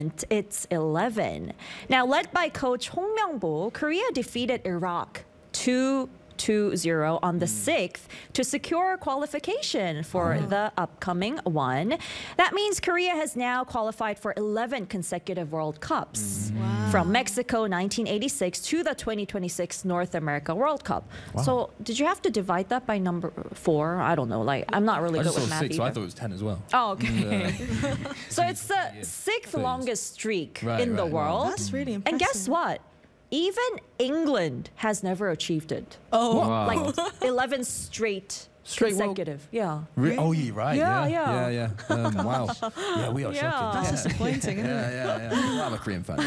It's 11. Now, led by coach Hong Myung-bo, Korea defeated Iraq 2-0 on the 6th to secure qualification for the upcoming one. That means Korea has now qualified for 11 consecutive World Cups. From Mexico 1986 to the 2026 North America World Cup. So did you have to divide that by number 4? I don't know. Like, I'm not really good with math 6, either. so I thought it was 10 as well. Oh, okay. So it's the 6th longest streak in the world. That's really impressive. And guess what? Even England has never achieved it. Oh, Wow. Like 11 straight consecutive. Yeah. Oh, yeah, right. Yeah, Yeah. Wow. Yeah, we are Yeah. shocking. that's disappointing, isn't it? Yeah. Well, I'm a Korean fan.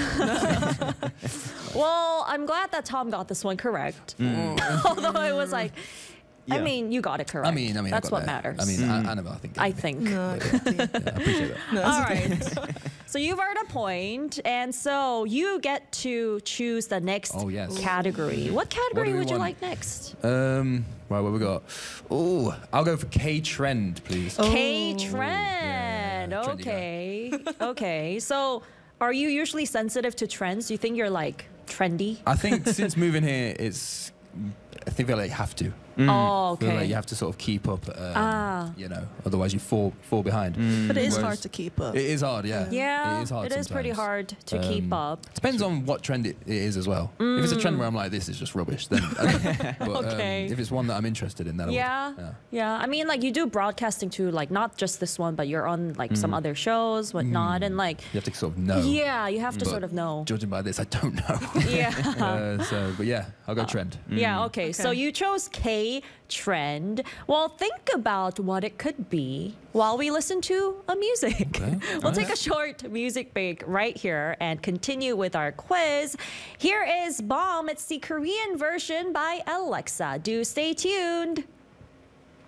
Well, I'm glad that Tom got this one correct. Although it was like, I mean, you got it correct. I mean, that's I got what there. matters. I mean, Annabelle, I think. I think. No, Yeah, I appreciate that. All right. So you've earned a point, and so you get to choose the next category. What category do we would you want? like next? Right, what we got? Oh, I'll go for K-Trend, please. K-trend. Yeah, trendy Okay. Okay. So are you usually sensitive to trends? Do you think you're like trendy? I think since moving here, I think I have to. Oh, I feel okay. like you have to sort of keep up, you know, otherwise you fall behind. But it is Whereas hard to keep up. It is hard, yeah. Yeah, it is hard. it is pretty sometimes. hard to keep up. Depends on what trend it is as well. If it's a trend where I'm like, this is just rubbish, then okay. But, Okay. if it's one that I'm interested in, then Yeah. I mean, like you do broadcasting too, like not just this one, but you're on like some other shows, whatnot, and like you have to sort of know. yeah, you have to But sort of know. Judging by this, I don't know. Yeah. But yeah, I'll go trend. Yeah, okay. So you chose K trend. Well, think about what it could be while we listen to a music. We'll take a short music break right here and continue with our quiz. Here is Bomb. It's the Korean version by Alexa. Do stay tuned.